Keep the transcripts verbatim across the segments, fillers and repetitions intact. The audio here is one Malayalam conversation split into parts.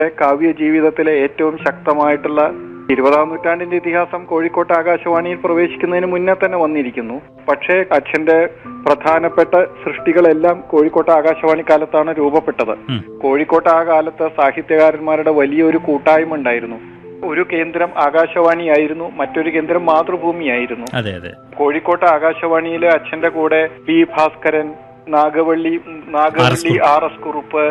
കാവ്യ ജീവിതത്തിലെ ഏറ്റവും ശക്തമായിട്ടുള്ള ഇരുപതാം നൂറ്റാണ്ടിന്റെ ഇതിഹാസം കോഴിക്കോട്ട് ആകാശവാണിയിൽ പ്രവേശിക്കുന്നതിന് മുന്നേ തന്നെ വന്നിരിക്കുന്നു. പക്ഷേ അച്ഛന്റെ പ്രധാനപ്പെട്ട സൃഷ്ടികളെല്ലാം കോഴിക്കോട്ട് ആകാശവാണി കാലത്താണ് രൂപപ്പെട്ടത്. കോഴിക്കോട്ട് ആ കാലത്ത് സാഹിത്യകാരന്മാരുടെ വലിയൊരു കൂട്ടായ്മ ഉണ്ടായിരുന്നു. ഒരു കേന്ദ്രം ആകാശവാണിയായിരുന്നു, മറ്റൊരു കേന്ദ്രം മാതൃഭൂമിയായിരുന്നു. കോഴിക്കോട്ട് ആകാശവാണിയിലെ അച്ഛന്റെ കൂടെ P Bhaskaran, Nagavalli Nagavalli R S Kurup,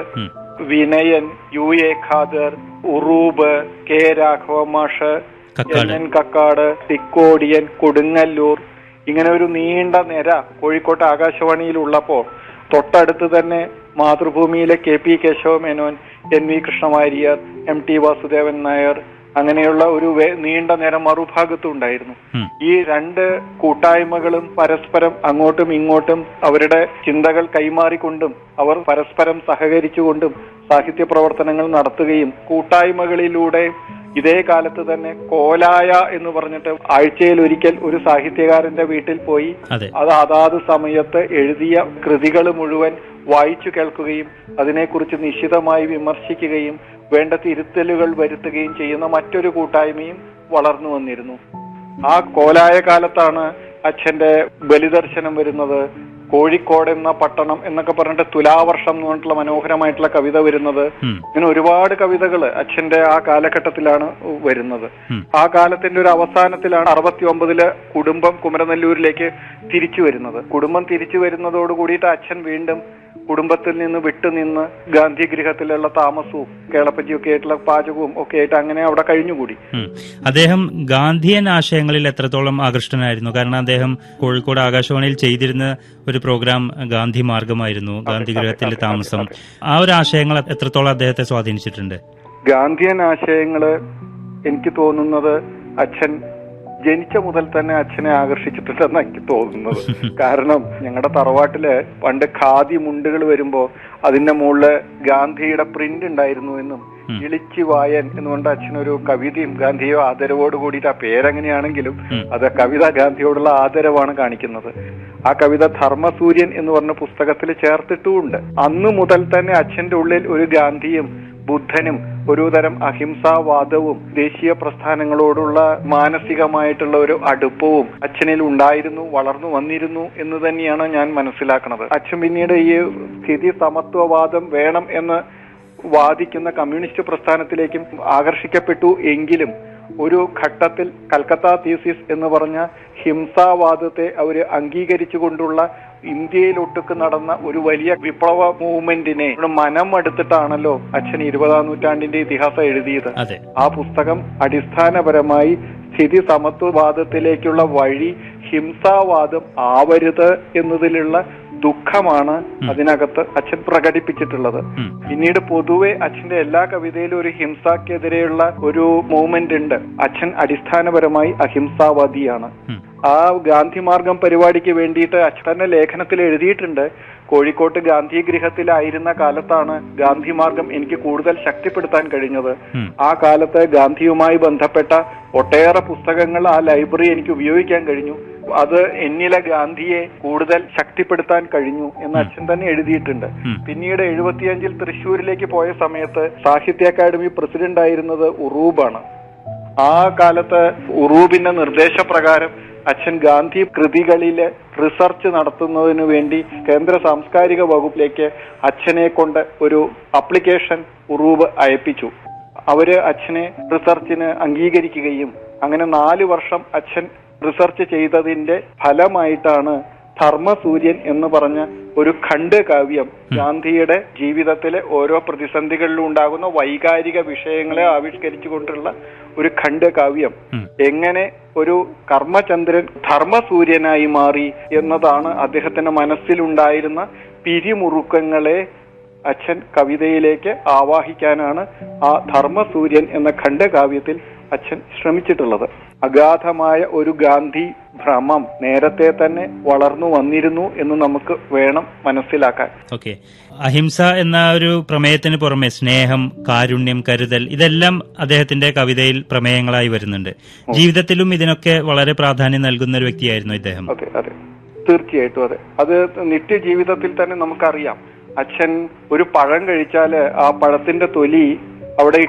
Vinayan, U A Khader, Uroob, K Raghava മാഷ്, എൻ എൻ കക്കാട്, തിക്കോടിയൻ, കൊടുങ്ങല്ലൂർ, ഇങ്ങനെ ഒരു നീണ്ട നിര കോഴിക്കോട്ട് ആകാശവാണിയിൽ ഉള്ളപ്പോ തൊട്ടടുത്ത് തന്നെ മാതൃഭൂമിയിലെ K P Keshava Menon, N V Krishna Warrier, M T Vasudevan Nair, അങ്ങനെയുള്ള ഒരു നീണ്ട നേരം മറുഭാഗത്തും ഉണ്ടായിരുന്നു. ഈ രണ്ട് കൂട്ടായ്മകളും പരസ്പരം അങ്ങോട്ടും ഇങ്ങോട്ടും അവരുടെ ചിന്തകൾ കൈമാറിക്കൊണ്ടും അവർ പരസ്പരം സഹകരിച്ചുകൊണ്ടും സാഹിത്യ പ്രവർത്തനങ്ങൾ നടത്തുകയും കൂട്ടായ്മകളിലൂടെ ഇതേ കാലത്ത് തന്നെ കോലായ എന്ന് പറഞ്ഞിട്ട് ആഴ്ചയിൽ ഒരിക്കൽ ഒരു സാഹിത്യകാരന്റെ വീട്ടിൽ പോയി അത് അതാത് സമയത്ത് എഴുതിയ കൃതികൾ മുഴുവൻ വായിച്ചു കേൾക്കുകയും അതിനെക്കുറിച്ച് നിശിതമായി വിമർശിക്കുകയും വേണ്ട തിരുത്തലുകൾ വരുത്തുകയും ചെയ്യുന്ന മറ്റൊരു കൂട്ടായ്മയും വളർന്നു വന്നിരുന്നു. ആ കോലായ കാലത്താണ് അച്ഛന്റെ ബലിദർശനം വരുന്നത്, കോഴിക്കോട് എന്ന പട്ടണം എന്നൊക്കെ പറഞ്ഞിട്ട് തുലാവർഷം എന്ന് പറഞ്ഞിട്ടുള്ള മനോഹരമായിട്ടുള്ള കവിത വരുന്നത്. ഇങ്ങനെ ഒരുപാട് കവിതകൾ അച്ഛന്റെ ആ കാലഘട്ടത്തിലാണ് വരുന്നത്. ആ കാലത്തിന്റെ ഒരു അവസാനത്തിലാണ് അറുപത്തി ഒമ്പതില് കുടുംബം കുമരനെല്ലൂരിലേക്ക് തിരിച്ചു വരുന്നത്. കുടുംബം തിരിച്ചു വരുന്നതോട് കൂടിയിട്ട് അച്ഛൻ വീണ്ടും കുടുംബത്തിൽ നിന്ന് വിട്ടുനിന്ന് ഗാന്ധി ഗൃഹത്തിലുള്ള താമസവും കേളപ്പജിയൊക്കെ ആയിട്ടുള്ള പാചകവും ഒക്കെ ആയിട്ട് അങ്ങനെ അവിടെ കഴിഞ്ഞുകൂടി. അദ്ദേഹം ഗാന്ധിയൻ ആശയങ്ങളിൽ എത്രത്തോളം ആകൃഷ്ടനായിരുന്നു? കാരണം അദ്ദേഹം കോഴിക്കോട് ആകാശവാണിയിൽ ചെയ്തിരുന്ന ഒരു പ്രോഗ്രാം ഗാന്ധി മാർഗമായിരുന്നു, ഗാന്ധി ഗൃഹത്തിലെ താമസം. ആ ഒരു ആശയങ്ങൾ എത്രത്തോളം അദ്ദേഹത്തെ സ്വാധീനിച്ചിട്ടുണ്ട്? ഗാന്ധിയൻ ആശയങ്ങള് എനിക്ക് തോന്നുന്നത് അച്ഛൻ ജനിച്ച മുതൽ തന്നെ അച്ഛനെ ആകർഷിച്ചിട്ടുണ്ടെന്ന് എനിക്ക് തോന്നുന്നത്. കാരണം ഞങ്ങളുടെ തറവാട്ടില് പണ്ട് ഖാദി മുണ്ടുകൾ വരുമ്പോ അതിന്റെ മുകളില് ഗാന്ധിയുടെ പ്രിന്റ് ഉണ്ടായിരുന്നു എന്നും ഇളിച്ചി വായൻ എന്നുകൊണ്ട് അച്ഛനൊരു കവിതയും ഗാന്ധിയോ ആദരവോട് കൂടിയിട്ട്, ആ പേരെങ്ങനെയാണെങ്കിലും അത് കവിത ഗാന്ധിയോടുള്ള ആദരവാണ് കാണിക്കുന്നത്. ആ കവിത ധർമ്മസൂര്യൻ എന്ന് പറഞ്ഞ പുസ്തകത്തിൽ ചേർത്തിട്ടുമുണ്ട്. അന്നു മുതൽ തന്നെ അച്ഛന്റെ ഉള്ളിൽ ഒരു ഗാന്ധിയും ബുദ്ധനും ഒരു തരം അഹിംസാവാദവും ദേശീയ പ്രസ്ഥാനങ്ങളോടുള്ള മാനസികമായിട്ടുള്ള ഒരു അടുപ്പവും അച്ഛനിൽ ഉണ്ടായിരുന്നു, വളർന്നു വന്നിരുന്നു എന്ന് തന്നെയാണ് ഞാൻ മനസ്സിലാക്കുന്നത്. അച്ഛൻ പിന്നീട് ഈ സ്ഥിതി സമത്വവാദം വേണം എന്ന് വാദിക്കുന്ന കമ്മ്യൂണിസ്റ്റ് പ്രസ്ഥാനത്തിലേക്കും ആകർഷിക്കപ്പെട്ടു. എങ്കിലും ഒരു ഘട്ടത്തിൽ കൽക്കത്ത തീസിസ് എന്ന് പറഞ്ഞ ഹിംസാവാദത്തെ അവര് അംഗീകരിച്ചുകൊണ്ടുള്ള ഇന്ത്യയിലൊട്ടുക്ക് നടന്ന ഒരു വലിയ വിപ്ലവ മൂവ്മെന്റിനെ മനം എടുത്തിട്ടാണല്ലോ അച്ഛൻ ഇരുപതാം നൂറ്റാണ്ടിന്റെ ഇതിഹാസം എഴുതിയത്. ആ പുസ്തകം അടിസ്ഥാനപരമായി സ്ഥിതി സമത്വവാദത്തിലേക്കുള്ള വഴി ഹിംസാവാദം ആവരുത് എന്നതിലുള്ള ദുഃഖമാണ് അതിനകത്ത് അച്ഛൻ പ്രകടിപ്പിച്ചിട്ടുള്ളത്. പിന്നീട് പൊതുവെ അച്ഛന്റെ എല്ലാ കവിതയിലും ഒരു ഹിംസക്കെതിരെയുള്ള ഒരു മൂവ്മെന്റ് ഉണ്ട്. അച്ഛൻ അടിസ്ഥാനപരമായി അഹിംസാവാദിയാണ്. ആ ഗാന്ധി മാർഗം പരിപാടിക്ക് വേണ്ടിയിട്ട് അച്ഛന്റെ ലേഖനത്തിൽ എഴുതിയിട്ടുണ്ട്, കോഴിക്കോട്ട് ഗാന്ധി ഗൃഹത്തിലായിരുന്ന കാലത്താണ് ഗാന്ധി മാർഗം എനിക്ക് കൂടുതൽ ശക്തിപ്പെടുത്താൻ കഴിഞ്ഞത്. ആ കാലത്ത് ഗാന്ധിയുമായി ബന്ധപ്പെട്ട ഒട്ടേറെ പുസ്തകങ്ങൾ ആ ലൈബ്രറി എനിക്ക് ഉപയോഗിക്കാൻ കഴിഞ്ഞു. അത് എന്നിലെ ഗാന്ധിയെ കൂടുതൽ ശക്തിപ്പെടുത്താൻ കഴിഞ്ഞു എന്ന് അച്ഛൻ തന്നെ എഴുതിയിട്ടുണ്ട്. പിന്നീട് എഴുപത്തിയഞ്ചിൽ തൃശ്ശൂരിലേക്ക് പോയ സമയത്ത് സാഹിത്യ അക്കാദമി പ്രസിഡന്റ് ആയിരുന്നത് ഉറൂബാണ്. ആ കാലത്ത് ഉറൂബിന്റെ നിർദ്ദേശപ്രകാരം അച്ഛൻ ഗാന്ധി കൃതികളിലെ റിസർച്ച് നടത്തുന്നതിനു വേണ്ടി കേന്ദ്ര സാംസ്കാരിക വകുപ്പിലേക്ക് അച്ഛനെ കൊണ്ട് ഒരു അപ്ലിക്കേഷൻ ഉറൂബ് അയപ്പിച്ചു. അവര് അച്ഛനെ റിസർച്ചിന് അംഗീകരിക്കുകയും അങ്ങനെ നാലു വർഷം അച്ഛൻ റിസർച്ച് ചെയ്തതിന്റെ ഫലമായിട്ടാണ് ധർമ്മസൂര്യൻ എന്ന് പറഞ്ഞ ഒരു ഖണ്ഡ് കാവ്യം ഗാന്ധിയുടെ ജീവിതത്തിലെ ഓരോ പ്രതിസന്ധികളിലും ഉണ്ടാകുന്ന വൈകാരിക വിഷയങ്ങളെ ആവിഷ്കരിച്ചുകൊണ്ടുള്ള ഒരു ഖണ്ഡ് കാവ്യം എങ്ങനെ ഒരു കർമ്മചന്ദ്രൻ ധർമ്മസൂര്യനായി മാറി എന്നതാണ് അദ്ദേഹത്തിന്റെ മനസ്സിലുണ്ടായിരുന്ന പിരിമുറുക്കങ്ങളെ അച്ഛൻ കവിതയിലേക്ക് ആവാഹിക്കാനാണ് ആ ധർമ്മസൂര്യൻ എന്ന ഖണ്ഡകാവ്യത്തിൽ അച്ഛൻ ശ്രമിച്ചിട്ടുള്ളത്. അഗാധമായ ഒരു ഗാന്ധി ഭ്രമം നേരത്തെ തന്നെ വളർന്നു വന്നിരുന്നു എന്ന് നമുക്ക് വേണം മനസ്സിലാക്കാൻ. ഓക്കെ, അഹിംസ എന്ന ഒരു പ്രമേയത്തിന് പുറമെ സ്നേഹം, കാരുണ്യം, കരുതൽ ഇതെല്ലാം അദ്ദേഹത്തിന്റെ കവിതയിൽ പ്രമേയങ്ങളായി വരുന്നുണ്ട്. ജീവിതത്തിലും ഇതിനൊക്കെ വളരെ പ്രാധാന്യം നൽകുന്ന ഒരു വ്യക്തിയായിരുന്നു ഇദ്ദേഹം. അതെ അതെ തീർച്ചയായിട്ടും അതെ. അത് നിത്യജീവിതത്തിൽ തന്നെ നമുക്കറിയാം. അച്ഛൻ ഒരു പഴം കഴിച്ചാല് ആ പഴത്തിന്റെ തൊലി അവിടെ